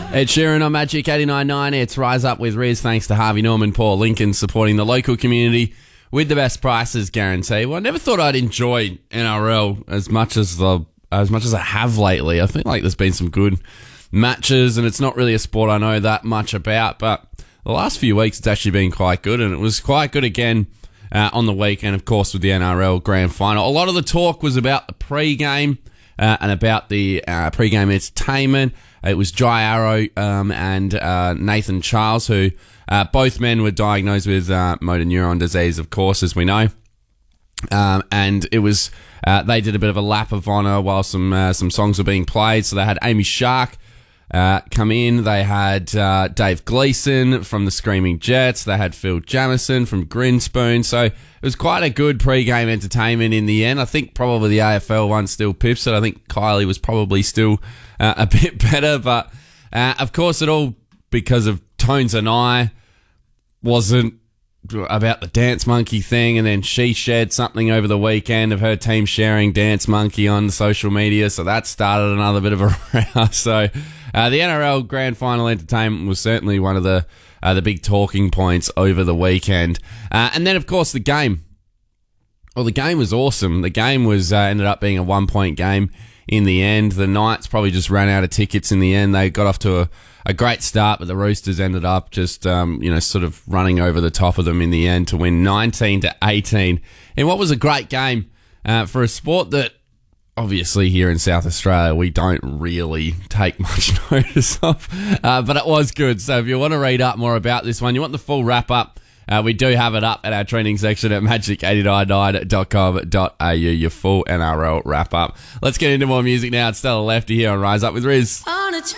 Ed Sheeran on Magic 89.9. It's Rise Up with Riz. Thanks to Harvey Norman, Paul Lincoln, supporting the local community with the best prices guarantee. Well, I never thought I'd enjoy NRL as much as I have lately. I think like there's been some good matches, and it's not really a sport I know that much about. But the last few weeks, it's actually been quite good, and it was quite good again on the weekend, of course, with the NRL Grand Final. A lot of the talk was about the pre-game and about the pre-game entertainment. It was Jai Arrow and Nathan Charles, who both men were diagnosed with motor neuron disease, of course, as we know. And it was they did a bit of a lap of honour while some songs were being played. So they had Amy Shark come in. They had Dave Gleeson from the Screaming Jets. They had Phil Jamieson from Grinspoon. So it was quite a good pre-game entertainment in the end. I think probably the AFL one still pips it. I think Kylie was probably still a bit better. But of course, it all because of Tones and I wasn't about the Dance Monkey thing, and then she shared something over the weekend of her team sharing Dance Monkey on social media, so that started another bit of a row. So the NRL Grand Final entertainment was certainly one of the big talking points over the weekend. And then, of course, the game. Well, the game was awesome. The game was ended up being a 1-point game in the end. The Knights probably just ran out of tickets in the end. They got off to a great start, but the Roosters ended up just, sort of running over the top of them in the end to win 19-18 in what was a great game for a sport that, obviously, here in South Australia, we don't really take much notice of, but it was good. So if you want to read up more about this one, you want the full wrap-up, we do have it up at our training section at magic899.com.au, your full NRL wrap-up. Let's get into more music now. It's Stella Lefty here on Rise Up with Riz.